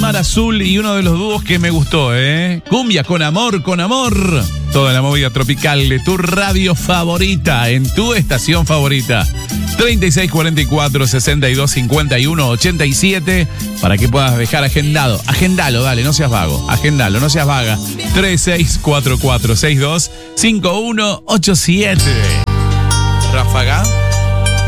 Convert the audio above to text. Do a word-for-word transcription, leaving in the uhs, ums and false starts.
Mar Azul y uno de los dúos que me gustó, ¿eh? Cumbia con amor, con amor. Toda la movida tropical de tu radio favorita, en tu estación favorita. treinta y seis cuarenta y cuatro, sesenta y dos cincuenta y uno, ochenta y siete, para que puedas dejar agendado. Agendalo, dale, no seas vago. Agendalo, no seas vaga. treinta y seis cuarenta y cuatro, sesenta y dos cincuenta y uno ochenta y siete. Ráfaga.